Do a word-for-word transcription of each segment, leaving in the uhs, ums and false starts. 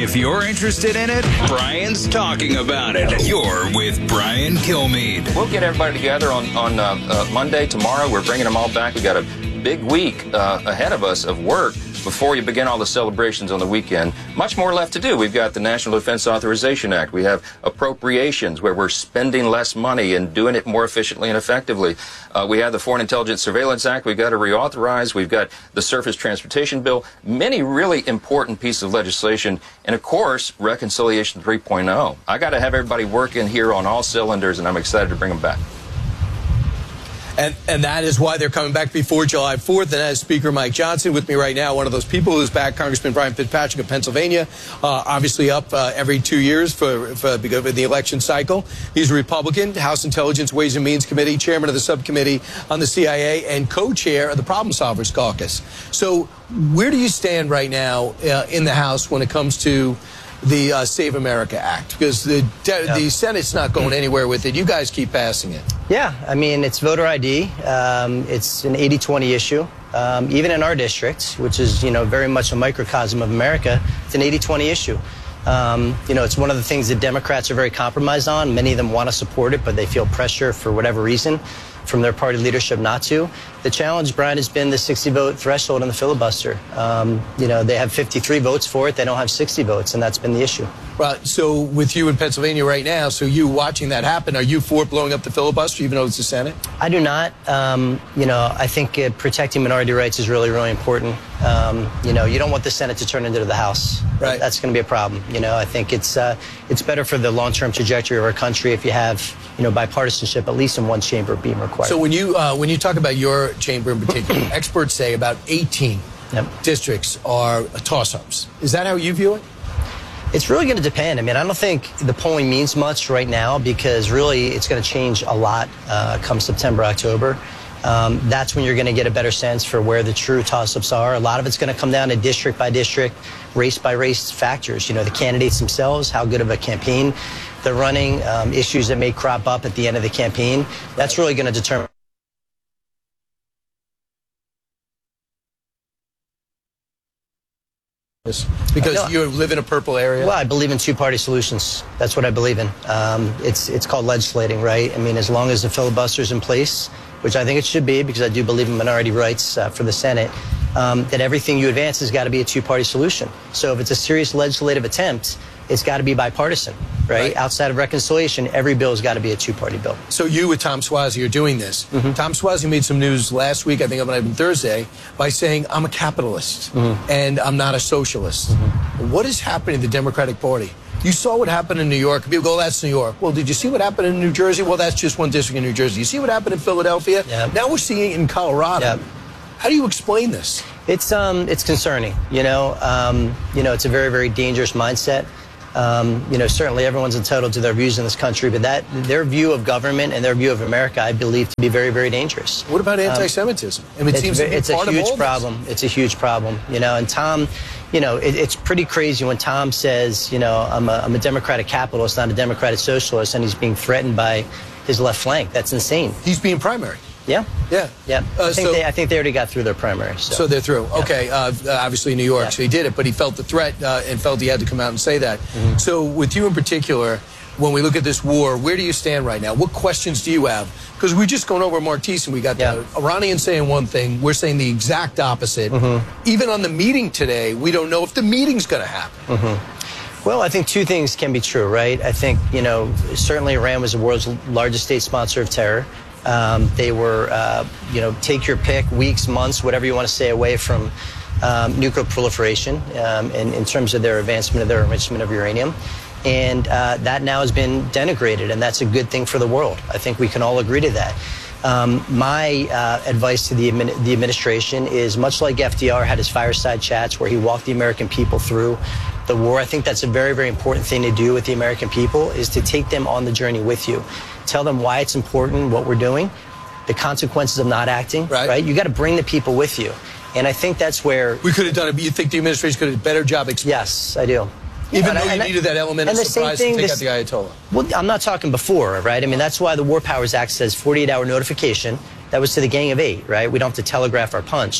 If you're interested in it, Brian's talking about it. You're with Brian Kilmeade. We'll get everybody together on, on uh, uh, Monday, tomorrow. We're bringing them all back. We've got a big week uh, ahead of us of work before you begin all the celebrations on the weekend. Much more left to do. We've got the National Defense Authorization Act. We have appropriations where we're spending less money and doing it more efficiently and effectively. Uh, we have the Foreign Intelligence Surveillance Act we've got to reauthorize. We've got the Surface Transportation Bill. Many really important pieces of legislation. And, of course, Reconciliation three point oh. I got to have everybody working here on all cylinders, and I'm excited to bring them back. And, and that is why they're coming back before July fourth. And as Speaker Mike Johnson with me right now, one of those people who's back, Congressman Brian Fitzpatrick of Pennsylvania, uh, obviously up uh, every two years for, for because of the election cycle. He's a Republican, House Intelligence, Ways and Means Committee, chairman of the subcommittee on the C I A, and co-chair of the Problem Solvers Caucus. So where do you stand right now uh, in the House when it comes to the uh, Save America Act? Because the, yeah. the Senate's not going anywhere with it. You guys keep passing it. Yeah, I mean, it's voter I D. Um, it's an eighty twenty issue. Um, even in our district, which is, you know, very much a microcosm of America, it's an eighty twenty issue. Um, you know, it's one of the things that Democrats are very compromised on. Many of them want to support it, but they feel pressure for whatever reason from their party leadership not to. The challenge, Brian, has been the sixty vote threshold in the filibuster. Um, you know, they have fifty-three votes for it. They don't have sixty votes, and that's been the issue. Right. So with you in Pennsylvania right now, so you watching that happen, are you for blowing up the filibuster, even though it's the Senate? I do not. Um, you know, I think uh, protecting minority rights is really, really important. Um, you know, you don't want the Senate to turn into the House. Right. That's going to be a problem. You know, I think it's uh, it's better for the long-term trajectory of our country if you have, you know, bipartisanship, at least in one chamber being required. So when you uh, when you talk about your chamber in particular, experts say about eighteen yep. districts are toss-ups. Is that how you view it? It's really going to depend. I mean, I don't think the polling means much right now because really it's going to change a lot uh, come September, October. Um, that's when you're going to get a better sense for where the true toss-ups are. A lot of it's going to come down to district by district, race by race factors. You know, the candidates themselves, how good of a campaign they're running, um, issues that may crop up at the end of the campaign. That's really going to determine. Because you live in a purple area? Well, I believe in two-party solutions. That's what I believe in. Um, it's it's called legislating, right? I mean, as long as the filibuster's in place, which I think it should be because I do believe in minority rights uh, for the Senate, um, that everything you advance has got to be a two-party solution. So if it's a serious legislative attempt, it's got to be bipartisan, right? right? Outside of reconciliation, every bill has got to be a two-party bill. So you with Tom Suozzi are doing this. Mm-hmm. Tom Suozzi made some news last week, I think it might have been Thursday, by saying, I'm a capitalist mm-hmm. and I'm not a socialist. Mm-hmm. What is happening in the Democratic Party? You saw what happened in New York. People go, oh, that's New York. Well, did you see what happened in New Jersey? Well, that's just one district in New Jersey. You see what happened in Philadelphia? Yep. Now we're seeing it in Colorado. Yep. How do you explain this? It's um, it's concerning. You know, um, you know, it's a very, very dangerous mindset. Um, you know, certainly everyone's entitled to their views in this country, but that their view of government and their view of America, I believe, to be very, very dangerous. What about anti-Semitism? Um, I mean, it it's seems to be it's part a huge of all problem. This. It's a huge problem. You know, and Tom, you know, it, it's pretty crazy when Tom says, you know, I'm a, I'm a Democratic capitalist, not a Democratic socialist, and he's being threatened by his left flank. That's insane. He's being primary. Yeah. Yeah. Yeah. Uh, I, think so, they, I think they already got through their primary. So, so they're through. Yeah. Okay. Uh, obviously, New York, yeah. so he did it, but he felt the threat uh, and felt he had to come out and say that. Mm-hmm. So with you in particular, when we look at this war, where do you stand right now? What questions do you have? Because we're just going over Martise, and we got yeah. the Iranians saying one thing. We're saying the exact opposite. Mm-hmm. Even on the meeting today, we don't know if the meeting's going to happen. Mm-hmm. Well, I think two things can be true, right? I think, you know, certainly Iran was the world's largest state sponsor of terror. Um, they were, uh, you know, take your pick, weeks, months, whatever you want to say, away from um, nuclear proliferation um, in, in terms of their advancement of their enrichment of uranium. And uh, that now has been denigrated, and that's a good thing for the world. I think we can all agree to that. Um, my uh, advice to the, admin the administration is much like F D R had his fireside chats where he walked the American people through the war. I think that's a very, very important thing to do with the American people, is to take them on the journey with you. Tell them why it's important, what we're doing, the consequences of not acting, right? right? You got to bring the people with you. And I think that's where... We could have done it. You think the administration could have done a better job explaining? Yes, I do. Even yeah, though you needed that element of surprise to take out the Ayatollah. Well, I'm not talking before, right? I mean, that's why the War Powers Act says forty-eight hour notification. That was to the Gang of Eight, right? We don't have to telegraph our punch.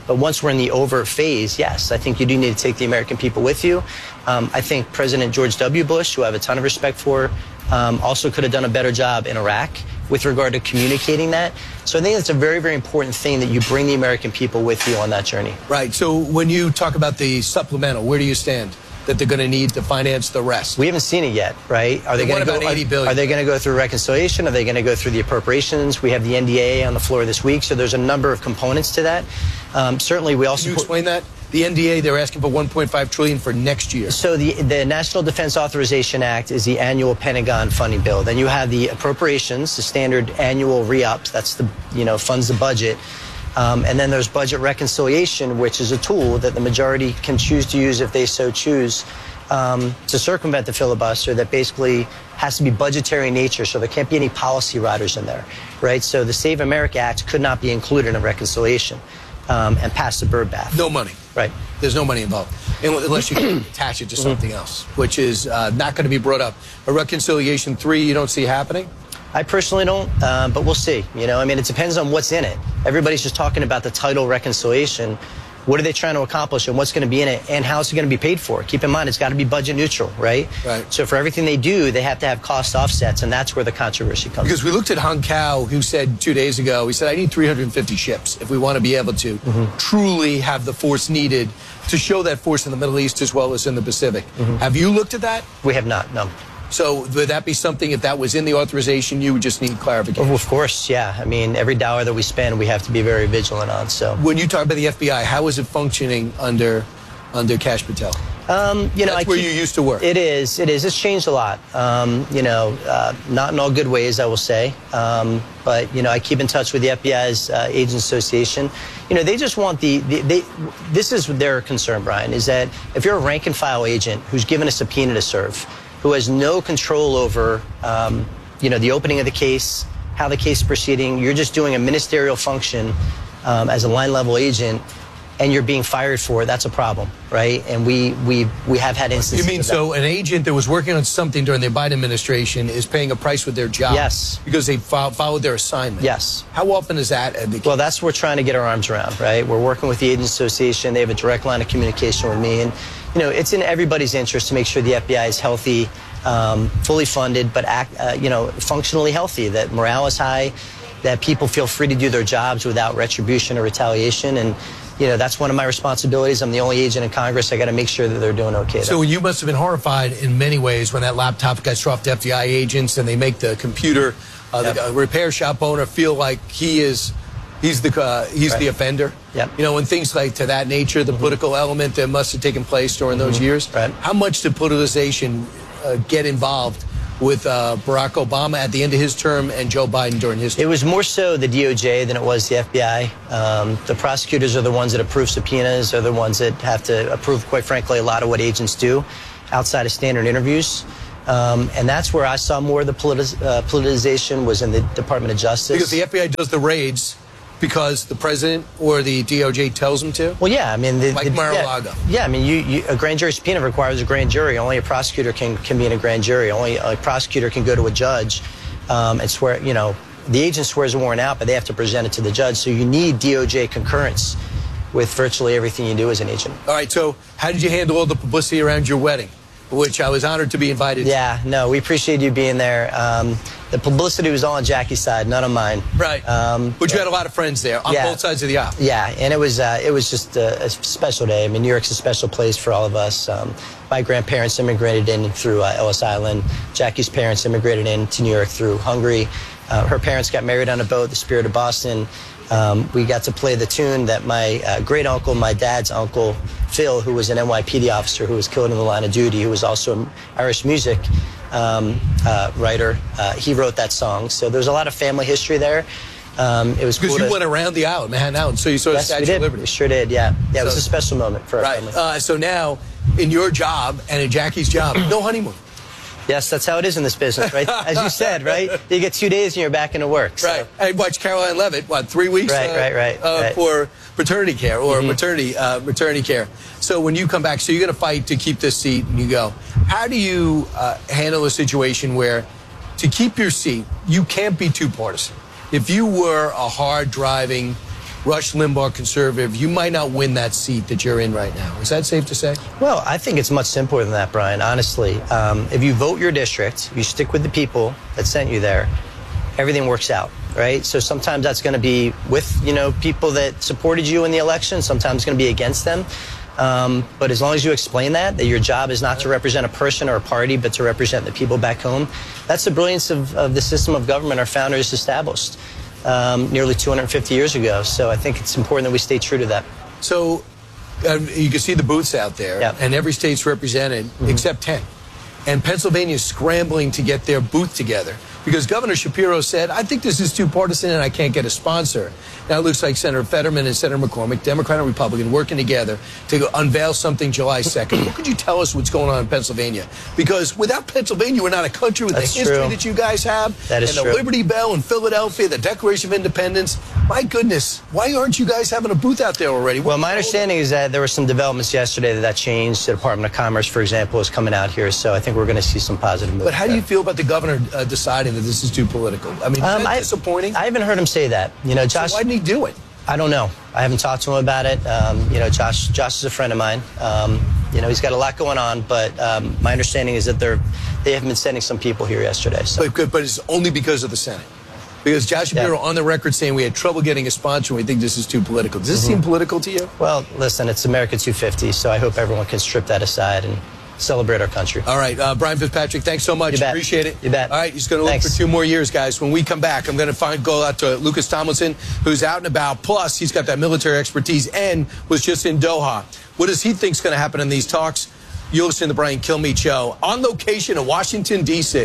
But once we're in the over phase, yes, I think you do need to take the American people with you. Um, I think President George W. Bush, who I have a ton of respect for, um, also could have done a better job in Iraq with regard to communicating that. So I think it's a very, very important thing that you bring the American people with you on that journey. Right. So when you talk about the supplemental, where do you stand? That they're going to need to finance the rest? We haven't seen it yet, right? Are they going to go? eighty billion dollars? Are they going to go through reconciliation? Are they going to go through the appropriations? We have the N D A A on the floor this week, so there's a number of components to that. Um, certainly, we also. Can you explain that? The N D A A, they're asking for one point five trillion dollars for next year. So the the National Defense Authorization Act is the annual Pentagon funding bill. Then you have the appropriations, the standard annual re-ups. That's the you know funds the budget. Um, and then there's budget reconciliation, which is a tool that the majority can choose to use if they so choose. Um, to circumvent the filibuster that basically has to be budgetary in nature, so there can't be any policy riders in there, right? So the Save America Act could not be included in reconciliation um, and pass the bird bath. No money. Right. There's no money involved, unless you can attach it to something else, which is uh, not going to be brought up. A reconciliation three, you don't see happening? I personally don't, uh, but we'll see. You know, I mean, it depends on what's in it. Everybody's just talking about the title reconciliation. What are they trying to accomplish, and what's going to be in it, and how is it going to be paid for? Keep in mind, it's got to be budget neutral, right? Right. So for everything they do, they have to have cost offsets, and that's where the controversy comes. Because we looked at Hung Cao, who said two days ago, he said, I need three hundred fifty ships if we want to be able to mm-hmm. truly have the force needed to show that force in the Middle East as well as in the Pacific. Mm-hmm. Have you looked at that? We have not, no. So would that be something, if that was in the authorization, you would just need clarification? Oh, of course, yeah. I mean, every dollar that we spend, we have to be very vigilant on. So when you talk about the F B I, how is it functioning under under Kash Patel? Um, you know, That's I where keep, you used to work. It is. It is. It's changed a lot. Um, you know, uh, not in all good ways, I will say. Um, but you know, I keep in touch with the F B I's uh, Agents Association. You know, they just want the, the they. This is their concern, Brian, is that if you're a rank and file agent who's given a subpoena to serve, who has no control over, um, you know, the opening of the case, how the case is proceeding. You're just doing a ministerial function um, as a line-level agent, and you're being fired for it. That's a problem, right? And we we we have had instances. You mean of that. so an agent that was working on something during the Biden administration is paying a price with their job? Yes. Because they fo followed their assignment? Yes. How often is that? Well, that's what we're trying to get our arms around, right? We're working with the Agents Association. They have a direct line of communication with me, and you know, it's in everybody's interest to make sure the F B I is healthy, um, fully funded, but act, uh, you know, functionally healthy, that morale is high, that people feel free to do their jobs without retribution or retaliation. And, you know, that's one of my responsibilities. I'm the only agent in Congress. I got to make sure that they're doing okay. So you must have been horrified in many ways when that laptop got dropped to F B I agents and they make the computer, uh, yep. the repair shop owner feel like he is... He's the uh, he's right. the offender. Yep. You know, and things like to that nature, the mm-hmm. political element that must have taken place during mm-hmm. those years. Right. How much did politicization uh, get involved with uh, Barack Obama at the end of his term and Joe Biden during his term? It was more so the D O J than it was the F B I. Um, the prosecutors are the ones that approve subpoenas, are the ones that have to approve, quite frankly, a lot of what agents do outside of standard interviews. Um, and that's where I saw more of the politi uh, politicization was in the Department of Justice. Because the F B I does the raids because the president or the D O J tells them to? Well, yeah, I mean... The, like the, Mar-a-Lago. Yeah, yeah, I mean, you, you, a grand jury subpoena requires a grand jury. Only a prosecutor can, can be in a grand jury. Only a prosecutor can go to a judge um, and swear, you know, the agent swears a warrant out, but they have to present it to the judge. So you need D O J concurrence with virtually everything you do as an agent. All right, so how did you handle all the publicity around your wedding, which I was honored to be invited to? Yeah, no, we appreciate you being there. Um, the publicity was all on Jackie's side, none on mine. Right. Um, but you had a lot of friends there on yeah, both sides of the aisle. Yeah, and it was uh, it was just a, a special day. I mean, New York's a special place for all of us. Um, my grandparents immigrated in through uh, Ellis Island. Jackie's parents immigrated into New York through Hungary. Uh, her parents got married on a boat, the Spirit of Boston. Um, we got to play the tune that my uh, great uncle, my dad's uncle, Phil, who was an N Y P D officer who was killed in the line of duty, who was also an Irish music um, uh, writer, uh, he wrote that song. So there's a lot of family history there. Um, it was because cool you to, went around the aisle, Manhattan Island, so you saw yes, the Statue we did. of Liberty. We sure did, yeah. Yeah, it so, was a special moment for our right. family. Uh, so now, in your job and in Jackie's job, no honeymoon. Yes, that's how it is in this business, right? As you said, right? You get two days and you're back into work. So. Right. I watched Caroline Levitt, what, three weeks? Right, uh, right, right, uh, right. For paternity care or mm-hmm. maternity, uh, maternity care. So when you come back, so you're going to fight to keep this seat and you go. How do you uh, handle a situation where to keep your seat, you can't be too partisan? If you were a hard-driving Rush Limbaugh conservative, you might not win that seat that you're in right now. Is that safe to say? Well, I think it's much simpler than that, Brian, honestly. Um, if you vote your district, you stick with the people that sent you there, everything works out, right? So sometimes that's going to be with, you know, people that supported you in the election. Sometimes it's going to be against them. Um, but as long as you explain that, that your job is not to represent a person or a party, but to represent the people back home, that's the brilliance of, of the system of government our founders established um, nearly two hundred fifty years ago. So I think it's important that we stay true to that. So uh, you can see the booths out there, yep. and every state's represented mm-hmm. except ten. And Pennsylvania is scrambling to get their booth together because Governor Shapiro said, I think this is too partisan and I can't get a sponsor. Now it looks like Senator Fetterman and Senator McCormick, Democrat and Republican, working together to unveil something July second. What could you tell us what's going on in Pennsylvania? Because without Pennsylvania, we're not a country with That's the history true. that you guys have. That is and the true. Liberty Bell in Philadelphia, the Declaration of Independence. My goodness, why aren't you guys having a booth out there already? Well, my understanding is that there were some developments yesterday that that changed. The Department of Commerce, for example, is coming out here, so I think we're going to see some positive movement. But how do you feel about the governor uh, deciding that this is too political? I mean, is Um, that I- disappointing? I haven't heard him say that. You know, Josh. So why didn't he do it? I don't know. I haven't talked to him about it. Um, you know, Josh. Josh is a friend of mine. Um, you know, he's got a lot going on, but um, my understanding is that they're they have been sending some people here yesterday. So. But, but it's only because of the Senate. Because Josh Shapiro Yeah. on the record saying we had trouble getting a sponsor and we think this is too political. Does this Mm-hmm. seem political to you? Well, listen, it's America two fifty, so I hope everyone can strip that aside and celebrate our country. All right, uh, Brian Fitzpatrick, thanks so much. You bet. Appreciate it. You bet. All right, he's going to look Thanks. for two more years, guys. When we come back, I'm going to find go out to Lucas Tomlinson, who's out and about. Plus, he's got that military expertise and was just in Doha. What does he think's going to happen in these talks? You'll listen to the Brian Kilmeade Show on location in Washington, D C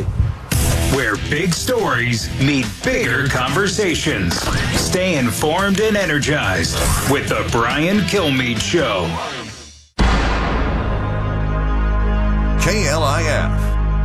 Where big stories meet bigger conversations. Stay informed and energized with the Brian Kilmeade Show. K L I F.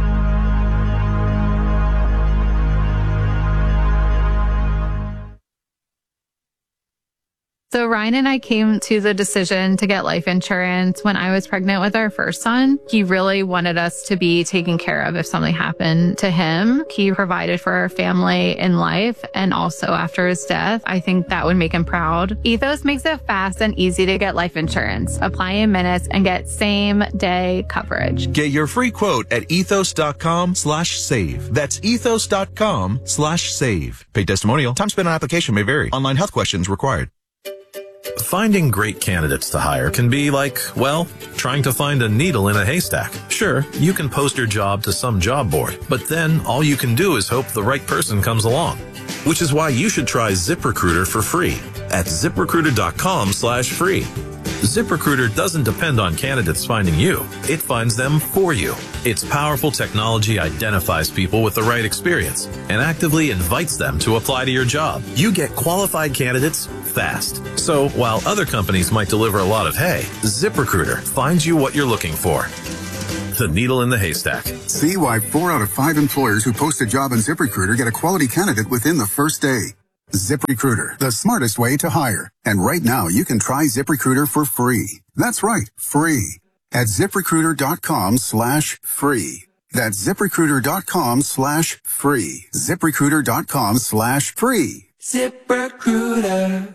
So Ryan and I came to the decision to get life insurance when I was pregnant with our first son. He really wanted us to be taken care of if something happened to him. He provided for our family in life and also after his death. I think that would make him proud. Ethos makes it fast and easy to get life insurance. Apply in minutes and get same day coverage. Get your free quote at ethos.com slash save. That's ethos.com slash save. Paid testimonial. Time spent on application may vary. Online health questions required. Finding great candidates to hire can be like, well, trying to find a needle in a haystack. Sure, you can post your job to some job board, but then all you can do is hope the right person comes along. Which is why you should try ZipRecruiter for free at ziprecruiter.com slash free. ZipRecruiter doesn't depend on candidates finding you. It finds them for you. Its powerful technology identifies people with the right experience and actively invites them to apply to your job. You get qualified candidates fast. So while other companies might deliver a lot of hay, ZipRecruiter finds you what you're looking for. The needle in the haystack. See why four out of five employers who post a job on ZipRecruiter get a quality candidate within the first day. ZipRecruiter, the smartest way to hire. And right now, you can try ZipRecruiter for free. That's right, free. At ZipRecruiter.com slash free. That's ZipRecruiter.com slash free. ZipRecruiter.com slash free. ZipRecruiter.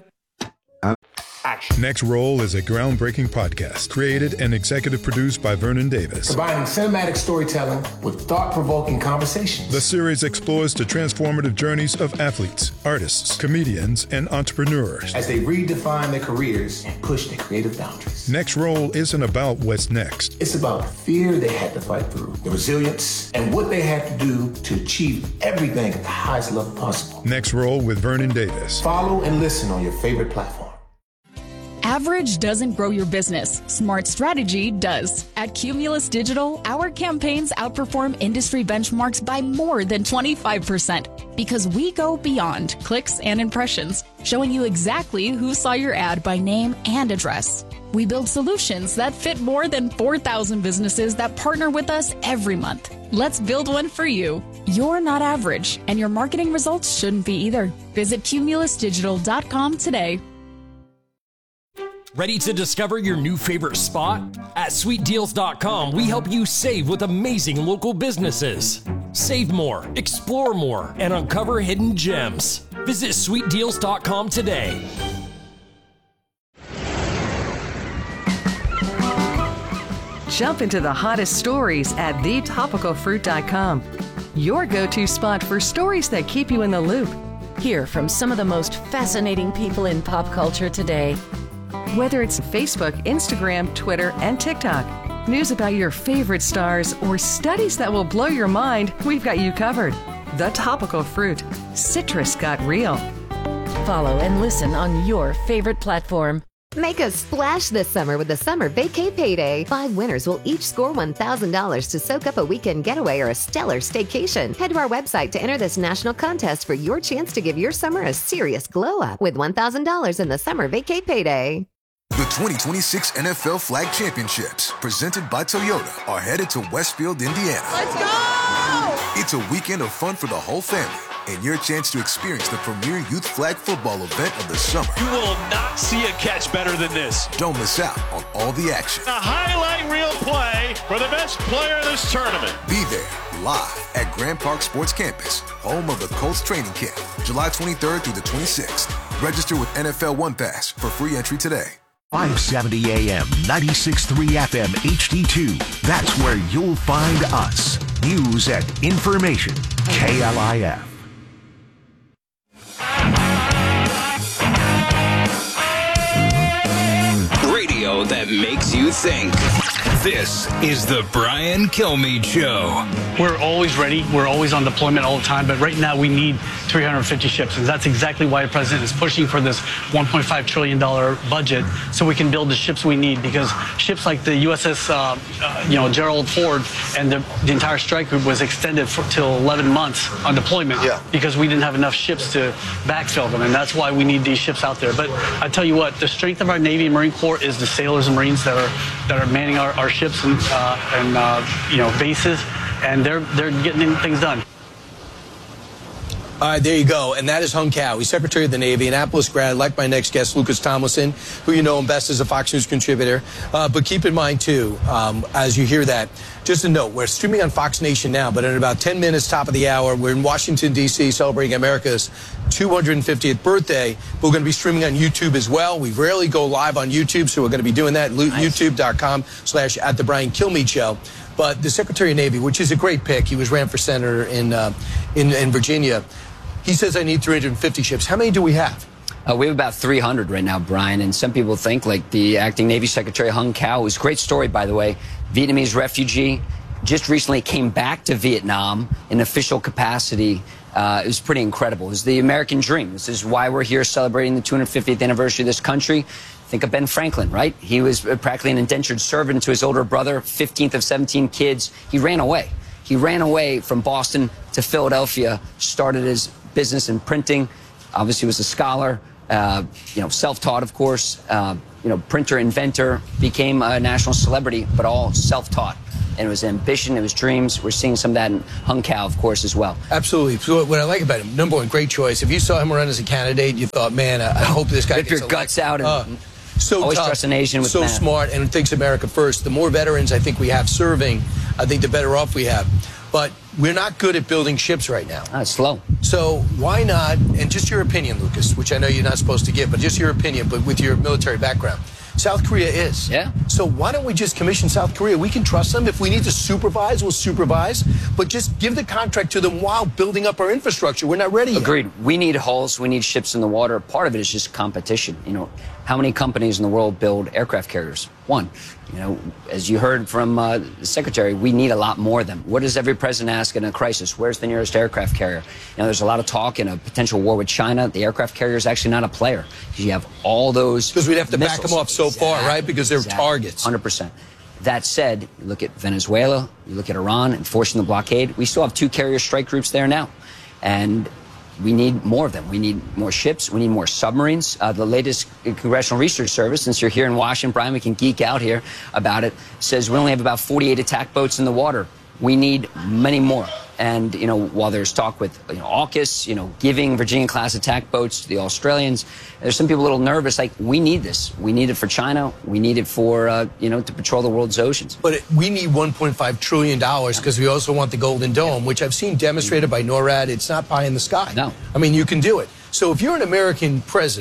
Action. Next Roll is a groundbreaking podcast created and executive produced by Vernon Davis. Combining cinematic storytelling with thought-provoking conversations. The series explores the transformative journeys of athletes, artists, comedians, and entrepreneurs as they redefine their careers and push their creative boundaries. Next Roll isn't about what's next. It's about the fear they had to fight through, the resilience, and what they had to do to achieve everything at the highest level possible. Next Roll with Vernon Davis. Follow and listen on your favorite platform. Average doesn't grow your business. Smart strategy does. At Cumulus Digital, our campaigns outperform industry benchmarks by more than twenty-five percent because we go beyond clicks and impressions, showing you exactly who saw your ad by name and address. We build solutions that fit more than four thousand businesses that partner with us every month. Let's build one for you. You're not average, and your marketing results shouldn't be either. Visit cumulus digital dot com today. Ready to discover your new favorite spot? At sweet deals dot com, we help you save with amazing local businesses. Save more, explore more, and uncover hidden gems. Visit sweet deals dot com today. Jump into the hottest stories at the topical fruit dot com. Your go-to spot for stories that keep you in the loop. Hear from some of the most fascinating people in pop culture today. Whether it's Facebook, Instagram, Twitter, and TikTok, news about your favorite stars, or studies that will blow your mind, we've got you covered. The Topical Fruit. Citrus got real. Follow and listen on your favorite platform. Make a splash this summer with the Summer Vacay Payday. Five winners will each score one thousand dollars to soak up a weekend getaway or a stellar staycation. Head to our website to enter this national contest for your chance to give your summer a serious glow up with one thousand dollars in the Summer Vacay Payday. The twenty twenty-six N F L Flag Championships, presented by Toyota, are headed to Westfield, Indiana. Let's go! It's a weekend of fun for the whole family and your chance to experience the premier youth flag football event of the summer. You will not see a catch better than this. Don't miss out on all the action. A highlight reel play for the best player in this tournament. Be there live at Grand Park Sports Campus, home of the Colts training camp, July twenty-third through the twenty-sixth. Register with N F L One Pass for free entry today. five seventy A M, ninety-six point three F M H D two. That's where you'll find us. News and information. K L I F. Radio that makes you think. This is the Brian Kilmeade Show. We're always ready. We're always on deployment all the time. But right now we need three hundred fifty ships. And that's exactly why the president is pushing for this one point five trillion dollars budget so we can build the ships we need. Because ships like the U S S, uh, uh, you know, Gerald Ford and the, the entire strike group was extended for, till eleven months on deployment. Yeah. Because we didn't have enough ships to backfill them. And that's why we need these ships out there. But I tell you what, the strength of our Navy and Marine Corps is the sailors and Marines that are that are manning our, our ships and, uh, and uh, you know, bases. And they're they're getting things done. All right, there you go. And that is Hung Cao. He's Secretary of the Navy, Annapolis grad, like my next guest, Lucas Tomlinson, who you know him best as a Fox News contributor. Uh, but keep in mind, too, um, as you hear that, just a note, we're streaming on Fox Nation now, but in about ten minutes, top of the hour, we're in Washington, D C, celebrating America's two hundred fiftieth birthday. We're going to be streaming on YouTube as well. We rarely go live on YouTube, so we're going to be doing that. Nice. YouTube.com slash at the Brian Kilmeade Show. But the Secretary of Navy, which is a great pick, he was ran for senator in, uh, in, in Virginia. He says I need three hundred fifty ships. How many do we have? Uh, we have about three hundred right now, Brian. And some people think, like the acting Navy Secretary Hung Cao, who's a great story, by the way, Vietnamese refugee, just recently came back to Vietnam in official capacity. Uh, it was pretty incredible. It was the American dream. This is why we're here celebrating the two hundred fiftieth anniversary of this country. Think of Ben Franklin, right? He was practically an indentured servant to his older brother, fifteenth of seventeen kids. He ran away. He ran away from Boston to Philadelphia, started his business in printing, obviously was a scholar, uh, you know, self-taught, of course, uh, you know, printer, inventor, became a national celebrity, but all self-taught. And it was ambition, it was dreams. We're seeing some of that in Hung Cao, of course, as well. Absolutely. So what I like about him, number one, great choice. If you saw him run as a candidate, you thought, man, I, I hope this guy Rip gets your guts out and uh, so always tough, trust an Asian with so math. smart, and thinks America first. The more veterans I think we have serving, I think the better off we have. But we're not good at building ships right now. Ah, it's slow. So why not, and just your opinion, Lucas, which I know you're not supposed to give, but just your opinion, but with your military background. South Korea is. Yeah. So why don't we just commission South Korea? We can trust them. If we need to supervise, we'll supervise. But just give the contract to them while building up our infrastructure. We're not ready yet. Agreed. We need hulls. We need ships in the water. Part of it is just competition. You know, how many companies in the world build aircraft carriers? One. You know, as you heard from uh, the Secretary, we need a lot more of them. What does every president ask in a crisis? Where's the nearest aircraft carrier? You know, there's a lot of talk in a potential war with China. The aircraft carrier is actually not a player because you have all those Because we'd have to missiles. back them off so Exactly. far, right? Because they're Exactly. targets. one hundred percent. That said, you look at Venezuela, you look at Iran enforcing the blockade. We still have two carrier strike groups there now. And we need more of them. We need more ships. We need more submarines. Uh, the latest Congressional Research Service, since you're here in Washington, Brian, we can geek out here about it, says we only have about forty-eight attack boats in the water. We need many more. And, you know, while there's talk with, you know, AUKUS, you know, giving Virginia-class attack boats to the Australians, there's some people a little nervous, like, we need this. We need it for China. We need it for, uh, you know, to patrol the world's oceans. But it, we need one point five trillion dollars because we also want the Golden Dome, which I've seen demonstrated by NORAD. It's not pie in the sky. No. I mean, you can do it. So if you're an American president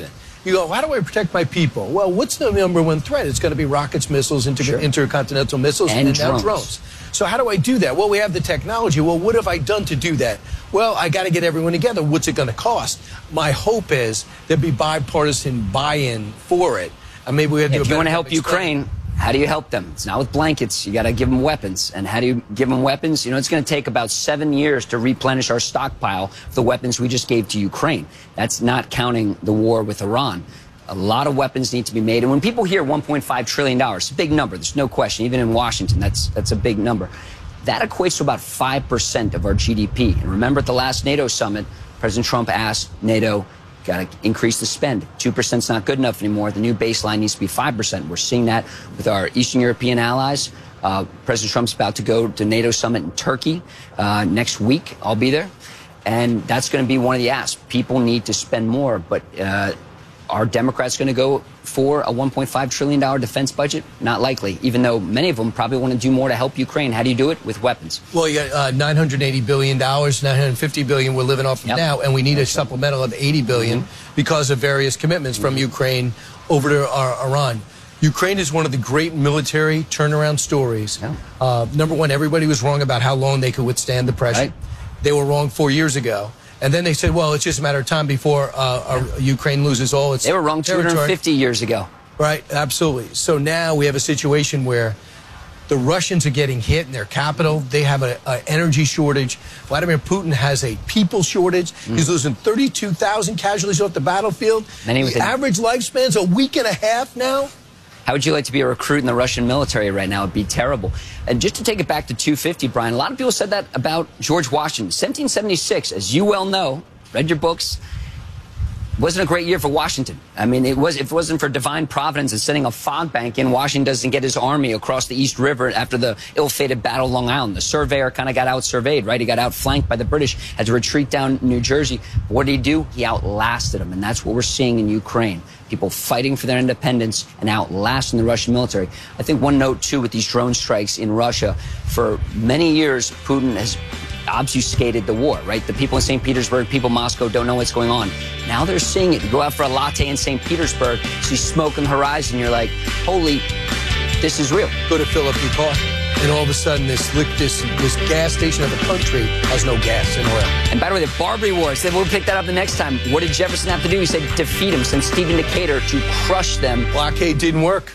You go, how do I protect my people? Well, what's the number one threat? It's going to be rockets, missiles, inter- sure. intercontinental missiles, and, and drones. now drones. So how do I do that? Well, we have the technology. Well, what have I done to do that? Well, I got to get everyone together. What's it going to cost? My hope is there'll be bipartisan buy-in for it. And maybe we have to yeah, do if you want to help explain. Ukraine, how do you help them? It's not with blankets. You got to give them weapons. And how do you give them weapons? You know, it's going to take about seven years to replenish our stockpile of the weapons we just gave to Ukraine. That's not counting the war with Iran. A lot of weapons need to be made. And when people hear one point five trillion dollars, it's a big number. There's no question. Even in Washington, that's, that's a big number. That equates to about five percent of our G D P. And remember at the last NATO summit, President Trump asked NATO, got to increase the spend. two percent is not good enough anymore. The new baseline needs to be five percent. We're seeing that with our Eastern European allies. Uh, President Trump's about to go to NATO summit in Turkey uh, next week. I'll be there. And that's going to be one of the asks. People need to spend more, but uh, are Democrats going to go for a one point five trillion dollars defense budget? Not likely, even though many of them probably want to do more to help Ukraine. How do you do it? With weapons. Well, you got uh, nine hundred eighty billion dollars, nine hundred fifty billion dollars we're living off of yep. now, and we need a supplemental of eighty billion dollars mm-hmm. because of various commitments mm-hmm. from Ukraine over to uh, Iran. Ukraine is one of the great military turnaround stories. Yeah. Uh, number one, everybody was wrong about how long they could withstand the pressure. Right. They were wrong four years ago. And then they said, well, it's just a matter of time before uh, yeah. Ukraine loses all its They were wrong two hundred fifty years ago. Right, absolutely. So now we have a situation where the Russians are getting hit in their capital. They have an energy shortage. Vladimir Putin has a people shortage. Mm. He's losing thirty-two thousand casualties off the battlefield. Many the average lifespan's a week and a half now. How would you like to be a recruit in the Russian military right now? It'd be terrible. And just to take it back to two fifty, Brian, a lot of people said that about George Washington. seventeen seventy-six, as you well know, read your books, wasn't a great year for Washington. I mean, it was, if it wasn't for divine providence and sending a fog bank in, Washington doesn't get his army across the East River after the ill-fated Battle of Long Island. The surveyor kind of got out-surveyed, right? He got outflanked by the British, had to retreat down New Jersey. What did he do? He outlasted them, and that's what we're seeing in Ukraine. People fighting for their independence and outlasting the Russian military. I think one note, too, with these drone strikes in Russia, for many years, Putin has obfuscated the war, right? The people in Saint Petersburg, people in Moscow don't know what's going on. Now they're seeing it. You go out for a latte in Saint Petersburg, see smoke on the horizon, you're like, holy, this is real. Go to fill up your car, and all of a sudden this this this gas station of the country has no gas and oil. And by the way, the Barbary Wars, then we'll pick that up the next time. What did Jefferson have to do? He said defeat him, send Stephen Decatur to crush them. Blockade didn't work.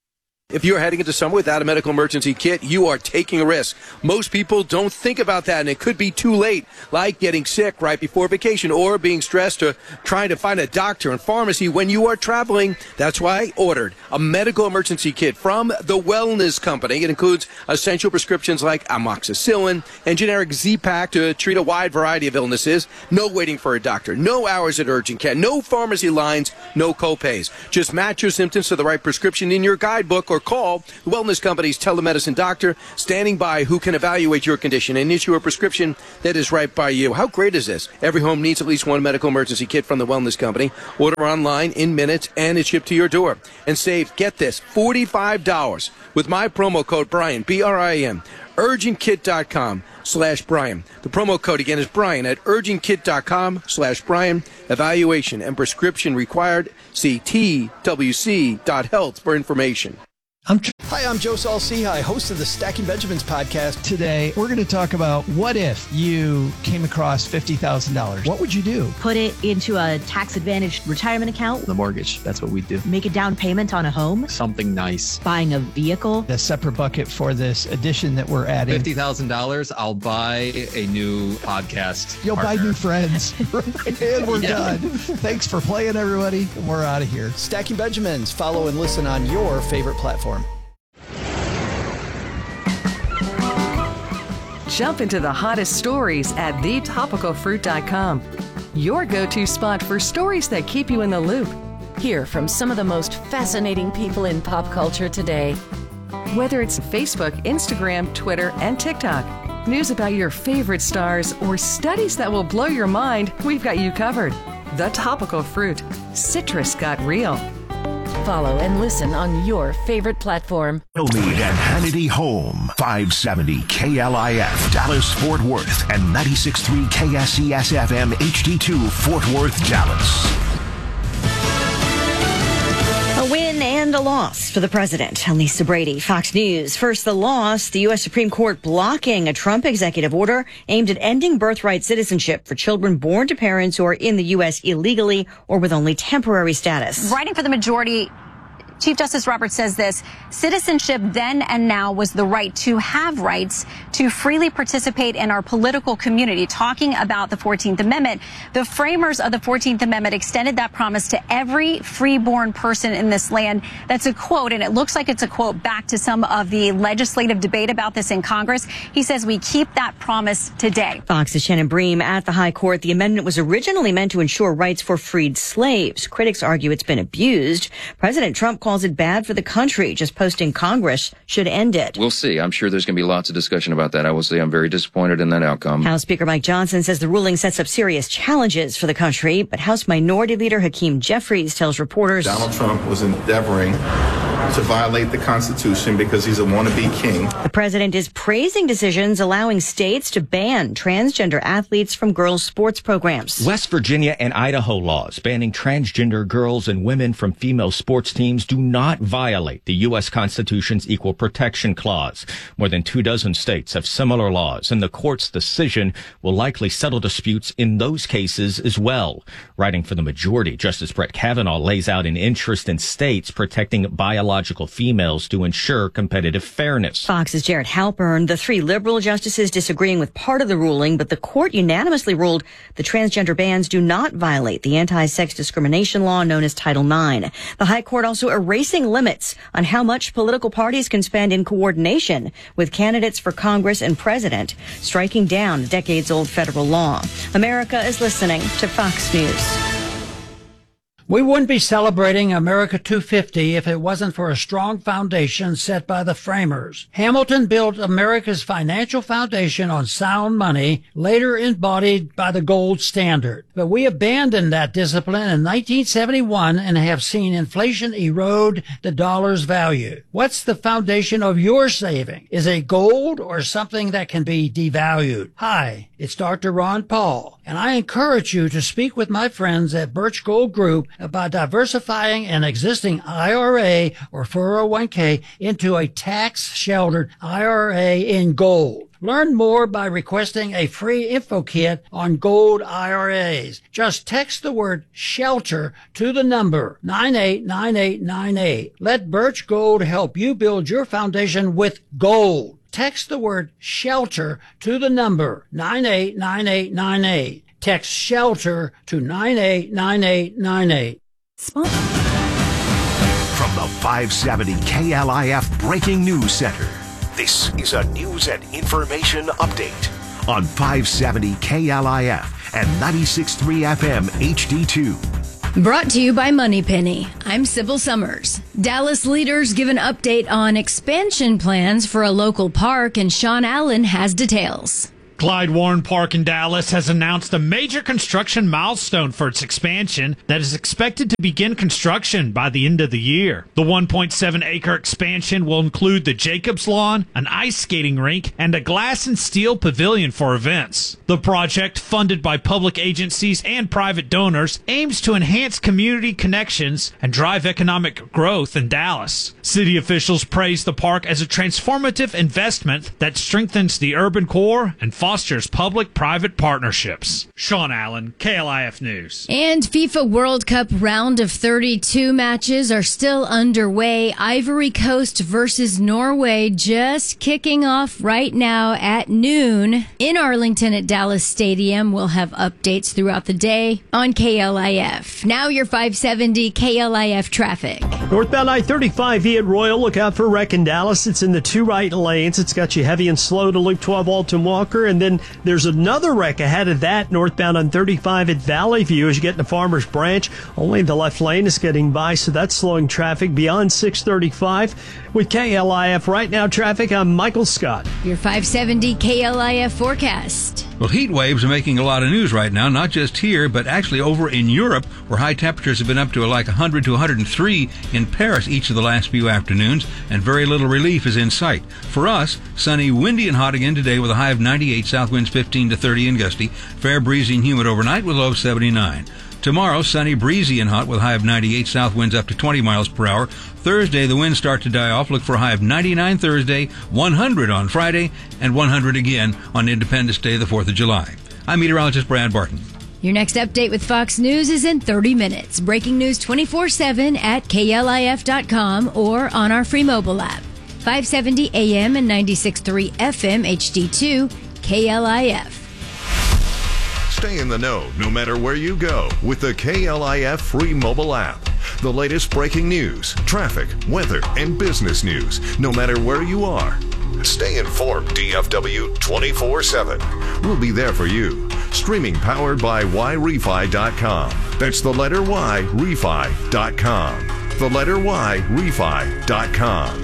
If you're heading into summer without a medical emergency kit, you are taking a risk. Most people don't think about that, and it could be too late, like getting sick right before vacation or being stressed or trying to find a doctor and pharmacy when you are traveling. That's why I ordered a medical emergency kit from The Wellness Company. It includes essential prescriptions like amoxicillin and generic Z-Pak to treat a wide variety of illnesses. No waiting for a doctor, no hours at urgent care, no pharmacy lines, no copays. Just match your symptoms to the right prescription in your guidebook or call the Wellness Company's telemedicine doctor standing by who can evaluate your condition and issue a prescription that is right by you. How great is this? Every home needs at least one medical emergency kit from the Wellness Company. Order online in minutes and it's shipped to your door. And save, get this, forty-five dollars with my promo code Brian, B R I N, urgent kit dot com slash Brian. The promo code again is Brian at urgent kit dot com slash Brian. Evaluation and prescription required. See T W C dot health for information. I'm tr- Hi, I'm Joe Saul-Sehy, host of the Stacking Benjamins podcast. Today, we're going to talk about what if you came across fifty thousand dollars. What would you do? Put it into a tax-advantaged retirement account. The mortgage, that's what we do. Make a down payment on a home. Something nice. Buying a vehicle. A separate bucket for this addition that we're adding. fifty thousand dollars, I'll buy a new podcast You'll partner. buy new friends. And we're yeah. done. Thanks for playing, everybody. We're out of here. Stacking Benjamins. Follow and listen on your favorite platform. Jump into the hottest stories at the topical fruit dot com. Your go-to spot for stories that keep you in the loop. Hear from some of the most fascinating people in pop culture today. Whether it's Facebook, Instagram, Twitter, and TikTok, news about your favorite stars, or studies that will blow your mind, we've got you covered. The Topical Fruit. Citrus got real. Follow and listen on your favorite platform. Kilmeade and Hannity Home. five seventy K L I F, Dallas, Fort Worth, and ninety-six point three K S E S F M H D two, Fort Worth, Dallas. and a loss for the president. I'm Lisa Brady, Fox News. First, the loss, the U S Supreme Court blocking a Trump executive order aimed at ending birthright citizenship for children born to parents who are in the U S illegally or with only temporary status. Writing for the majority, Chief Justice Roberts says this: citizenship then and now was the right to have rights to freely participate in our political community. Talking about the fourteenth Amendment, the framers of the fourteenth Amendment extended that promise to every freeborn person in this land. That's a quote, and it looks like it's a quote back to some of the legislative debate about this in Congress. He says we keep that promise today. Fox's Shannon Bream at the High Court. The amendment was originally meant to ensure rights for freed slaves. Critics argue it's been abused. President Trump calls it bad for the country. Just posting Congress should end it. We'll see. I'm sure there's going to be lots of discussion about that. I will say I'm very disappointed in that outcome. House Speaker Mike Johnson says the ruling sets up serious challenges for the country, but House Minority Leader Hakeem Jeffries tells reporters Donald Trump was endeavoring to violate the Constitution because he's a wannabe king. The president is praising decisions allowing states to ban transgender athletes from girls' sports programs. West Virginia and Idaho laws banning transgender girls and women from female sports teams do not violate the U S Constitution's Equal Protection Clause. More than two dozen states have similar laws, and the court's decision will likely settle disputes in those cases as well. Writing for the majority, Justice Brett Kavanaugh lays out an interest in states protecting biological females to ensure competitive fairness. Fox's Jared Halpern, the three liberal justices disagreeing with part of the ruling, but the court unanimously ruled the transgender bans do not violate the anti-sex discrimination law known as Title nine. The High Court also erasing limits on how much political parties can spend in coordination with candidates for Congress and president, striking down the decades-old federal law. America is listening to Fox News. We wouldn't be celebrating America two fifty if it wasn't for a strong foundation set by the framers. Hamilton built America's financial foundation on sound money, later embodied by the gold standard. But we abandoned that discipline in nineteen seventy-one and have seen inflation erode the dollar's value. What's the foundation of your saving? Is it gold or something that can be devalued? Hi, it's Doctor Ron Paul, and I encourage you to speak with my friends at Birch Gold Group about diversifying an existing I R A or four oh one k into a tax-sheltered I R A in gold. Learn more by requesting a free info kit on gold I R As. Just text the word SHELTER to the number nine eight nine eight nine eight. Let Birch Gold help you build your foundation with gold. Text the word SHELTER to the number nine eight nine eight nine eight. Text SHELTER to nine eight nine eight nine eight. From the five seventy K L I F Breaking News Center, this is a news and information update on five seventy K L I F and ninety-six point three F M H D two. Brought to you by Moneypenny. I'm Sybil Summers. Dallas leaders give an update on expansion plans for a local park, and Sean Allen has details. Clyde Warren Park in Dallas has announced a major construction milestone for its expansion that is expected to begin construction by the end of the year. The one point seven acre expansion will include the Jacobs Lawn, an ice skating rink, and a glass and steel pavilion for events. The project, funded by public agencies and private donors, aims to enhance community connections and drive economic growth in Dallas. City officials praised the park as a transformative investment that strengthens the urban core and fosters public-private partnerships. Sean Allen, K L I F News. And FIFA World Cup round of thirty-two matches are still underway. Ivory Coast versus Norway just kicking off right now at noon in Arlington at Dallas Stadium. We'll have updates throughout the day on K L I F. Now your five seventy K L I F traffic. Northbound I thirty-five via Royal, look out for a wreck in Dallas. It's in the two right lanes. It's got you heavy and slow to Loop twelve Alton Walker. And then there's another wreck ahead of that, northbound on thirty-five at Valley View as you get into Farmers Branch. Only the left lane is getting by, so that's slowing traffic beyond six thirty-five. With K L I F Right Now traffic, I'm Michael Scott. Your five seventy K L I F forecast. Well, heat waves are making a lot of news right now, not just here, but actually over in Europe, where high temperatures have been up to like one hundred to one hundred three in Paris each of the last few afternoons, and very little relief is in sight. For us, sunny, windy, and hot again today with a high of ninety-eight, south winds fifteen to thirty and gusty, fair, breezy, and humid overnight with low seventy-nine. Tomorrow, sunny, breezy, and hot with a high of ninety-eight, south winds up to twenty miles per hour. Thursday, the winds start to die off. Look for a high of ninety-nine Thursday, one hundred on Friday, and one hundred again on Independence Day, the fourth of July. I'm meteorologist Brad Barton. Your next update with Fox News is in thirty minutes. Breaking news twenty-four seven at K L I F dot com or on our free mobile app. five seventy A M and ninety-six point three F M H D two, K L I F. Stay in the know no matter where you go with the K L I F free mobile app. The latest breaking news, traffic, weather, and business news, no matter where you are. Stay informed, D F W twenty-four seven. We'll be there for you. Streaming powered by Y Refi dot com. That's the letter Y, Refi dot com. The letter Y, Refi dot com.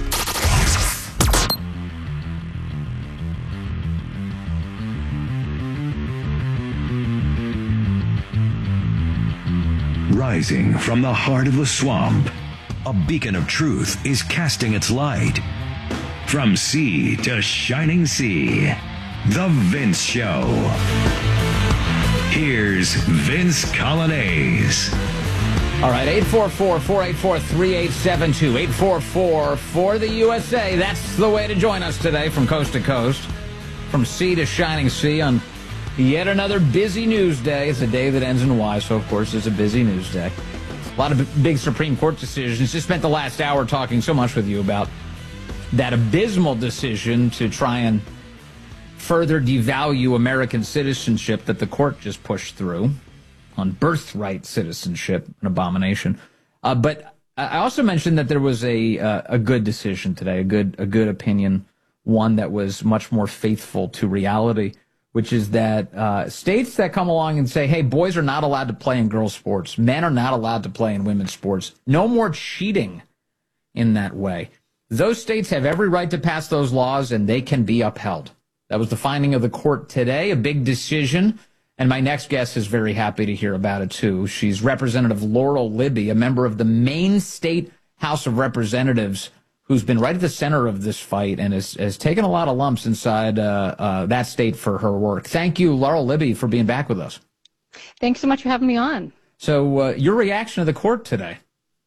Rising from the heart of the swamp, a beacon of truth is casting its light. From sea to shining sea, The Vince Show. Here's Vince Coglianese. All right, eight four four, four eight four, three eight seven two, eight four four for the U S A. That's the way to join us today from coast to coast, from sea to shining sea on yet another busy news day. It's a day that ends in Y, so of course it's a busy news day. A lot of big Supreme Court decisions. Just spent the last hour talking so much with you about that abysmal decision to try and further devalue American citizenship that the court just pushed through on birthright citizenship, an abomination. Uh, but I also mentioned that there was a uh, a good decision today, a good a good opinion, one that was much more faithful to reality, which is that uh, states that come along and say, hey, boys are not allowed to play in girls' sports, men are not allowed to play in women's sports, no more cheating in that way. Those states have every right to pass those laws, and they can be upheld. That was the finding of the court today, a big decision, and my next guest is very happy to hear about it, too. She's Representative Laurel Libby, a member of the Maine State House of Representatives, who's been right at the center of this fight and has, has taken a lot of lumps inside uh, uh, that state for her work. Thank you, Laurel Libby, for being back with us. Thanks so much for having me on. So uh, your reaction to the court today?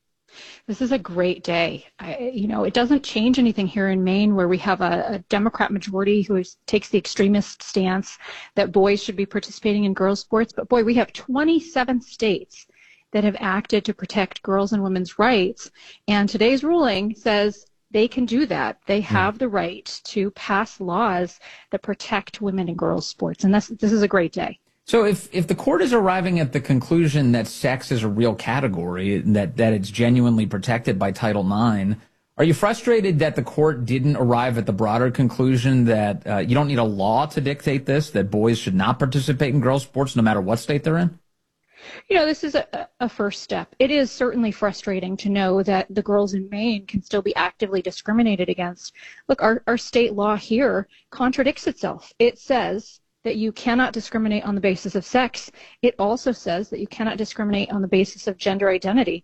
This is a great day. I, you know, it doesn't change anything here in Maine, where we have a, a Democrat majority who is, takes the extremist stance that boys should be participating in girls' sports. But boy, we have twenty-seven states that have acted to protect girls' and women's rights. And today's ruling says they can do that. They have the right to pass laws that protect women and girls' sports. And this, this is a great day. So if, if the court is arriving at the conclusion that sex is a real category, that, that it's genuinely protected by Title nine, are you frustrated that the court didn't arrive at the broader conclusion that uh, you don't need a law to dictate this, that boys should not participate in girls' sports no matter what state they're in? You know, this is a, a first step. It is certainly frustrating to know that the girls in Maine can still be actively discriminated against. Look, our, our state law here contradicts itself. It says that you cannot discriminate on the basis of sex. It also says that you cannot discriminate on the basis of gender identity.